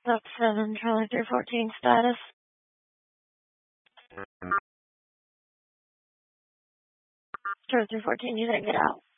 Up 7, Charlie 314 status. Charlie 314, you didn't get out.